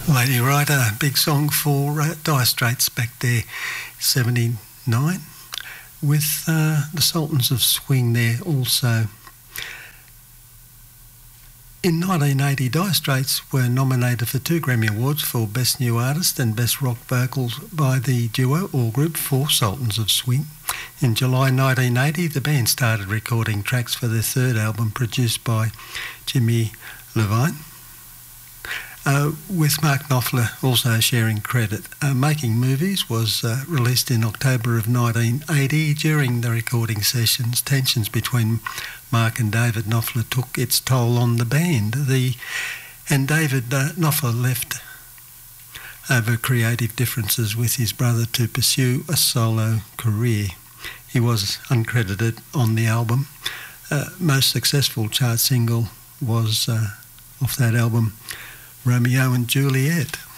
Lady Rider, big song for Dire Straits back there, 79, with the Sultans of Swing there also. In 1980, Dire Straits were nominated for 2 Grammy Awards for Best New Artist and Best Rock Vocals by the duo or group for Sultans of Swing. In July 1980, the band started recording tracks for their third album produced by Jimmy Levine. With Mark Knopfler also sharing credit. Making Movies was released in October of 1980. During the recording sessions, tensions between Mark and David Knopfler took its toll on the band. David Knopfler left over creative differences with his brother to pursue a solo career. He was uncredited on the album. Most successful chart single was off that album, Romeo and Juliet.